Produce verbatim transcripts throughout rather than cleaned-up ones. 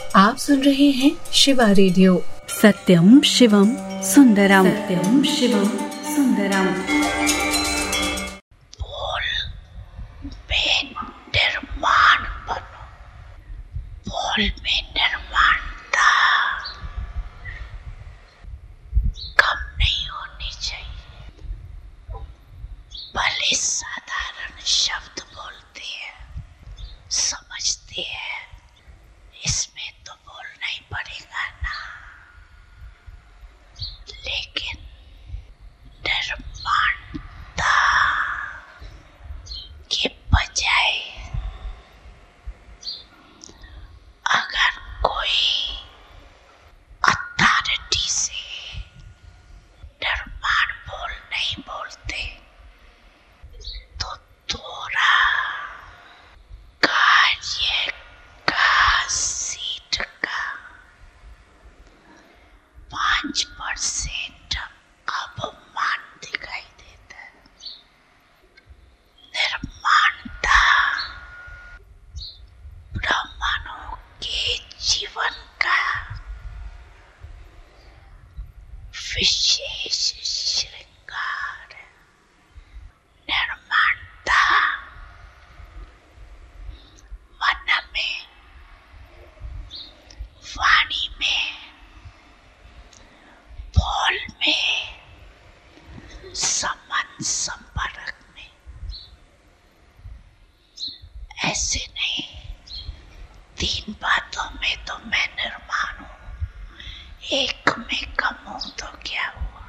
आप सुन रहे हैं शिवा रेडियो। सत्यम शिवम सुंदरम, सत्यम शिवम सुंदरम। बोल में निर्माण बनो, बोल में निर्माणता कम नहीं होनी चाहिए। भले साधारण शब्द बोलते हैं, समझते हैं, इसमें तो बोलना ही पड़ेगा ना, लेकिन निर्माणता के बजाय अगर कोई अथॉरिटी से निर्माण बोल नहीं बोलते तो थोड़ा कार्य का सीट का पांच परसेंट अपमान दिखाई देता है। निर्माणता ब्राह्मणों के जीवन का विशेष श्रृंगार है। निर्माणता मन में, वाणी में, बोल में, संबंध संपर्क में, ऐसे नहीं तीन बातों में तो मैं निर्माण हूं, एक में कम हूं तो क्या हुआ।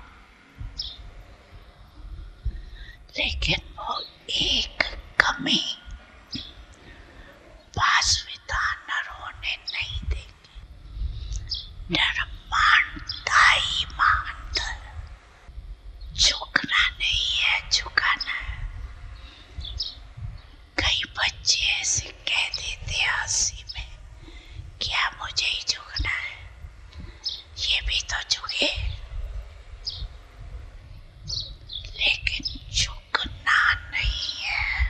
लेकिन वो एक कमी पासविधान होने नहीं देगी। निर्माणता ईमानदार, झुकना नहीं है, झुकाना है। कई बच्चे ऐसे कह देते हैं हंसी में, क्या मुझे ही झुकना है, ये भी तो झुके। लेकिन झुकना नहीं है,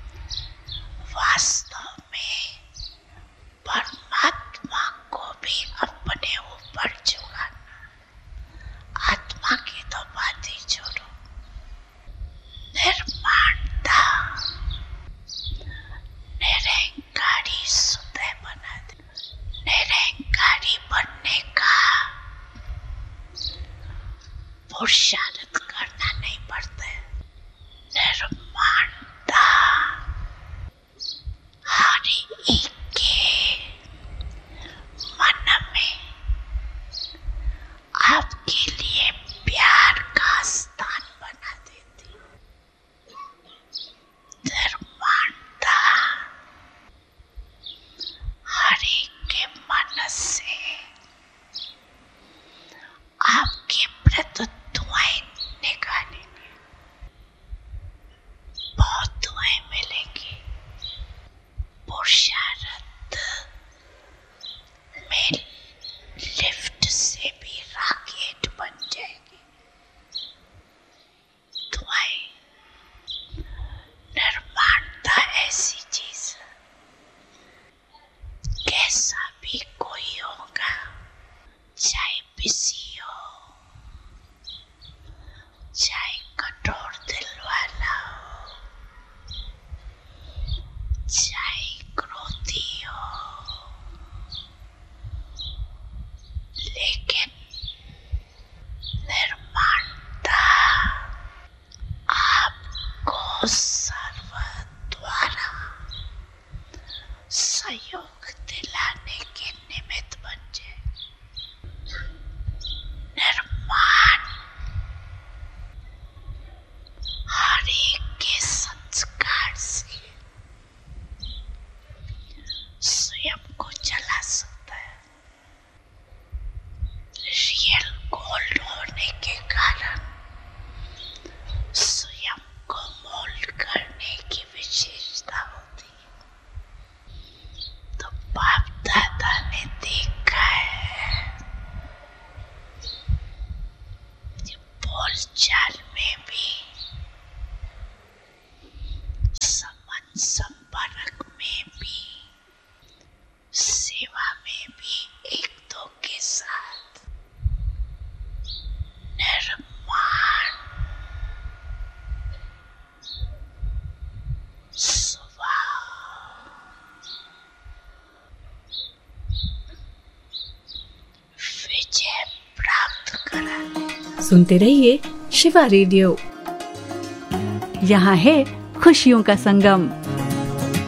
वास्तव में परमात्मा को भी अपने ऊपर झुकाना। आत्मा की तो बात ही छोड़ो। निर्माणता निरंकारी सुदय बना दे। निरंकारी बनने का पुरुषार्थ करना नहीं पड़ता है। निर्माणता हर एक के मन में आपके लिए प्यार का स्थान बना देती। निर्माणता हर एक के मन से आपके प्रति दुआएं सुनते रहिए शिवा रेडियो। यहाँ है खुशियों का संगम।